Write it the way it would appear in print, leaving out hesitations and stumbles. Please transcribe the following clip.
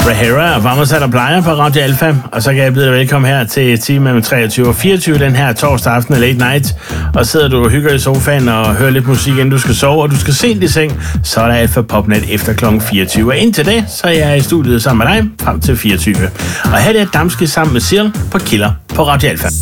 Rahera og Vamos der plejer på Radio Alfa. Og så kan jeg byde dig velkommen her til time mellem 23 og 24 den her torsdag aften af Late Night. Og sidder du og hygger i sofaen og hører lidt musik, inden du skal sove, og du skal sent i seng, så er der Alfa Popnet efter kl. 24. Og indtil det, så er jeg i studiet sammen med dig frem til 24. Og her er det Damske sammen med Seal på Killer på Radio Alfa.